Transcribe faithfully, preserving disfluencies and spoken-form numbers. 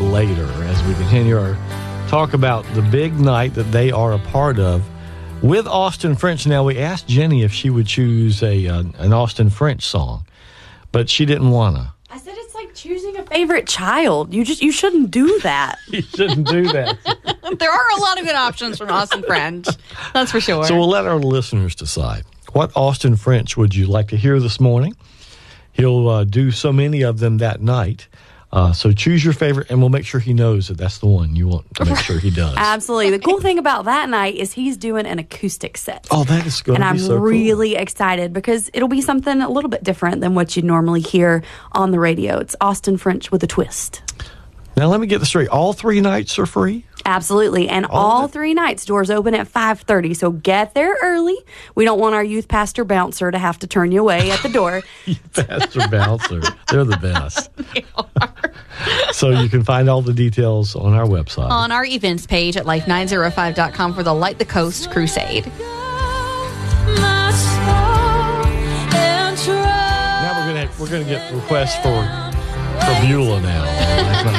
later as we continue our talk about the big night that they are a part of with Austin French. Now, we asked Jenny if she would choose a uh, an Austin French song, but she didn't want to. I said it's like choosing a favorite child. You just you shouldn't do that. You shouldn't do that. There are a lot of good options from Austin French. That's for sure. So we'll let our listeners decide. What Austin French would you like to hear this morning? He'll uh, do so many of them that night. Uh, so choose your favorite, and we'll make sure he knows that that's the one you want to make sure he does. Absolutely. The cool thing about that night is he's doing an acoustic set. Oh, that is going and to be I'm so really cool. excited because it'll be something a little bit different than what you normally hear on the radio. It's Austin French with a twist. Now, let me get this straight. All three nights are free? Absolutely. And all, all three nights, doors open at five thirty. So get there early. We don't want our youth pastor bouncer to have to turn you away at the door. Youth pastor bouncer. They're the best. They are. So you can find all the details on our website. On our events page at life nine oh five dot com for the Light the Coast Crusade. Now we're going to we're gonna get requests for, for Beulah now.